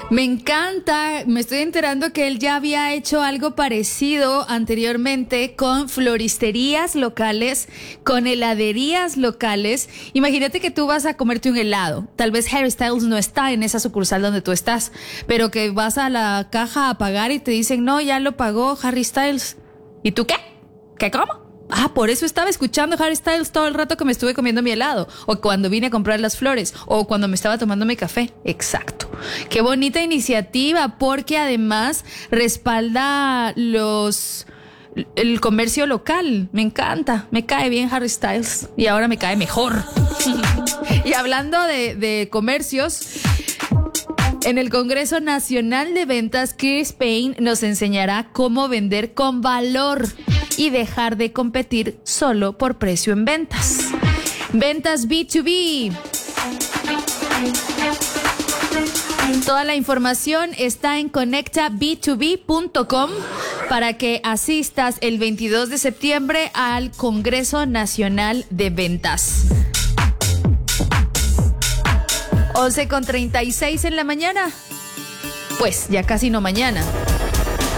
Me encanta, me estoy enterando que él ya había hecho algo parecido anteriormente con floristerías locales, con heladerías locales. Imagínate que tú vas a comerte un helado, tal vez Harry Styles no está en esa sucursal donde tú estás, pero que vas a la caja a pagar y te dicen, no, ya lo pagó Harry Styles. ¿Y tú qué? ¿Qué cómo? Ah, por eso estaba escuchando Harry Styles todo el rato que me estuve comiendo mi helado, o cuando vine a comprar las flores, o cuando me estaba tomando mi café. Exacto. Qué bonita iniciativa, porque además respalda el comercio local. Me encanta, me cae bien Harry Styles y ahora me cae mejor. Y hablando de comercios, en el Congreso Nacional de Ventas, Chris Payne nos enseñará cómo vender con valor y dejar de competir solo por precio en ventas. Ventas B2B. Toda la información está en conectab2b.com para que asistas el 22 de septiembre al Congreso Nacional de Ventas. 11:36 en la mañana. Pues ya casi no mañana.